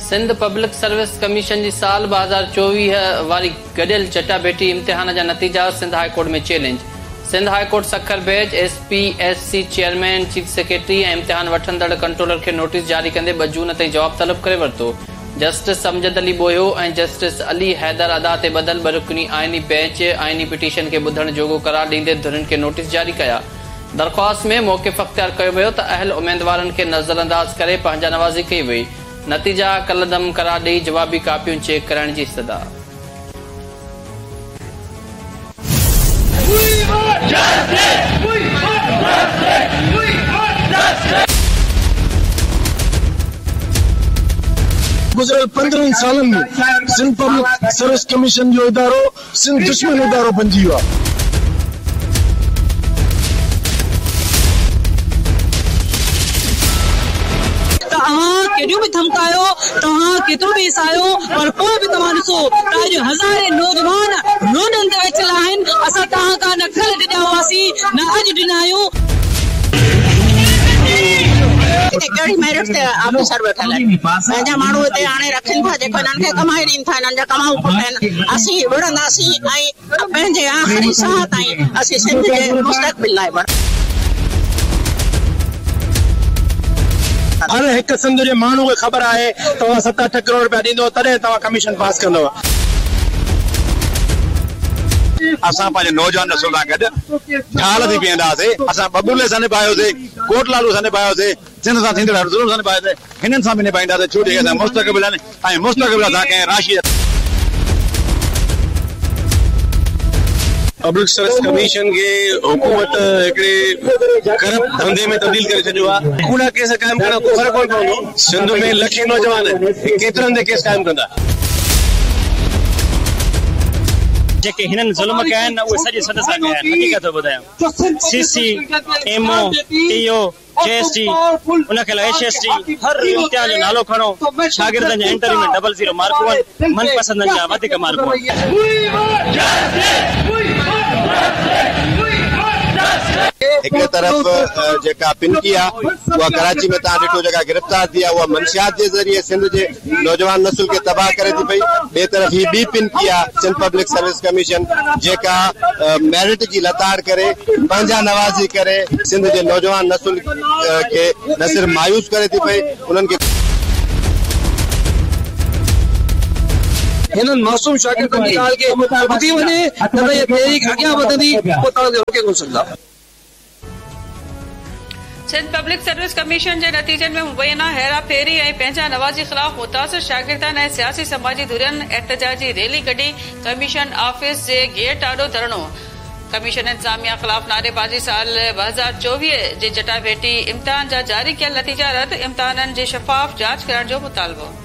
Sindh public service commission जी साल 2024 वारी गडियल चटाभेटी इम्तिहान जा नतीजा सिंध हाई कोर्ट में challenge. Sindh high court Sukkur batch SPSC chairman chief secretary ऐं इम्तिहान वठंदड़ कंट्रोलर खे नोटिस जारी कंदे 2 जून ताईं जवाब तलब करे वरितो। जस्टिस अमजद अली बोयो ऐं जस्टिस अली हैदर अदा ते बदल 2 रुकनी आइनी बेंच आइनी पिटीशन खे ॿुधण जोॻो करार ॾींदे धुरियुनि खे नोटिस जारी कया। दरख़्वास्त में मौक़िफ़ अख़्तियार कयो वियो त अहल उम्मीदवारनि खे नज़रअंदाज करे पंहिंजा नवाज़ी कई वई। नतीजा कलदम करार ॾेई जवाबी कापियूं चेक कराइण जी सदा। गुज़िरियल 15 सालनि में सिंध पब्लिक सर्विस कमीशन जो इदारो सिंध दुश्मन इदारो बणिजी वियो आहे। केॾियूं बि धमकायो, तव्हां केतिरो बि ईसायो, पर पोइ बि तव्हां ॾिसो त अॼु हज़ारे नौजवान रोडनि ते अचल आहिनि। असां तव्हां खां न कल्ह ॾिना हुआसीं न अॼु ॾिना आहियूं। कहिड़ी मेरिट ते ऑफिसर वेठल आहिनि, पंहिंजा माण्हू हिते हाणे रखनि था जेको हिननि खे कमाए ॾीनि था, हिननि जा कमाऊ पुट आहिनि। असीं विढ़ंदासीं ऐं पंहिंजे आख़िरी साह ताईं असीं सिंध जे मुस्तक़बिल लाइ हर हिक सिंध जे माण्हू खे ख़बर आहे तव्हां 7-8 करोड़ रुपया ॾींदो तॾहिं तव्हां कमीशन पास कंदव। असां पंहिंजे नौजवान नस्ल सां गॾु ख़्याल थी बीहंदासीं। असां बबूले सां निभायोसीं, कोटलालू सां निभायोसीं, सिंध सां थींदड़ ज़ुल्म सां निभायोसीं, हिननि सां बि निभाईंदासीं। छो जो असां मुस्तक़बिल आहिनि ऐं मुस्तक़बिल असां कंहिं राशि पब्लिक सर्विस कमीशन के हुकूमत हिकिड़े करप्ट धंधे में तब्दील करे छॾियो आहे। कूड़ा केस कायम करण को फ़र्क़ु कोन पवंदो। सिंध में लखे नौजवान केतिरनि ते केस कायम कंदा। जेके हिननि ज़ुल्म कया आहिनि उहे सॼे सद सां कया आहिनि। हक़ीक़त ॿुधायां, CC, MO, TO, JST, उनखे लाइ HST, हर इम्तिहान जो नालो खणो, शागिर्दनि जा इंटरव्यू में 00 मार्कूं आहिनि, मनपसंदनि जा वधीक मार्कूं आहिनि। एक तरफ जेका पिनकी आहे उहा कराची में तव्हां ॾिठो जेका गिरफ़्तार थी आहे उहा मंशियात जे ज़रिए सिंध जे नौजवान नस्ल खे तबाह करे थी पई। ॿिए तरफ़ ही ॿी पिनकी आहे सिंध पब्लिक सर्विस कमीशन जेका मेरिट जी लताड़ करे पंहिंजा नवाज़ी करे सिंध जे नौजवान नस्ल खे न सिर्फ़ मायूस करे थी पई, उन्हनि खे हिननि मासूम शागिर्दनि जी ॻाल्हि खे ॿुधी वञे त भई तहरीक अॻियां वधंदी, पोइ तव्हां रोके कोन सघंदा। सिंध पब्लिक सर्विस कमीशन जे नतीजनि में मुबैना हेरा फेरी ऐं पंहिंजा नवाज़ी ख़िलाफ़ मुतासिर शागिर्दनि ऐं सियासी समाजी धुरियुनि एहतजाजी रैली कढी कमीशन ऑफिस जे गेट आॾो धरणो। कमीशन इंतज़ामिया ख़िलाफ़ नारेबाज़ी साल 2024 जे चटाभेटी इम्तिहान जा जारी कयल नतीजा रद्द, इम्तिहाननि जी शफ़ाफ़ जांच करण जो मुतालबो।